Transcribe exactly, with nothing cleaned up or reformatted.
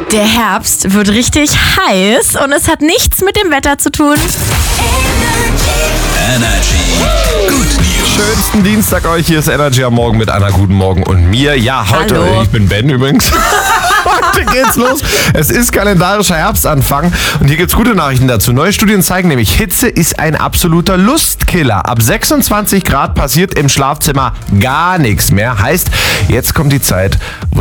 Der Herbst wird richtig heiß und es hat nichts mit dem Wetter zu tun. Energy. Good News. Schönsten Dienstag euch, hier ist Energy am Morgen mit einer guten Morgen und mir. Ja, heute, Hallo. Ich bin Ben übrigens. Heute geht's los. Es ist kalendarischer Herbstanfang und hier gibt's gute Nachrichten dazu. Neue Studien zeigen nämlich, Hitze ist ein absoluter Lustkiller. Ab sechsundzwanzig Grad passiert im Schlafzimmer gar nichts mehr. Heißt, jetzt kommt die Zeit, wo